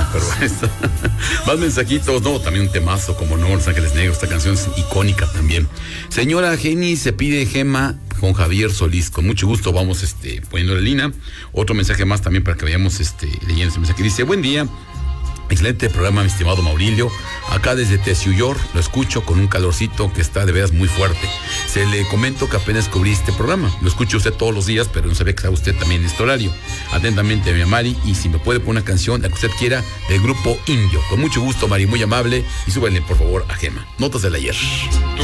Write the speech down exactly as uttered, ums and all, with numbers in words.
pero esta, más mensajitos, no, también un temazo, como no, Los Ángeles Negros, esta canción es icónica también. Señora Jenny, se pide Gema con Javier Solís, con mucho gusto vamos este, poniéndole línea. Otro mensaje más también para que vayamos este, leyendo ese mensaje. Dice, buen día, excelente programa, mi estimado Maurilio. Acá desde Teciuyor lo escucho con un calorcito que está de veras muy fuerte. Se le comento que apenas descubrí este programa. Lo escucho usted todos los días, pero no sabía que estaba usted también en este horario. Atentamente, mi Mari, y si me puede poner una canción, la que usted quiera, del grupo Indio. Con mucho gusto, Mari, muy amable, y súbele, por favor, a Gema. Notas del ayer.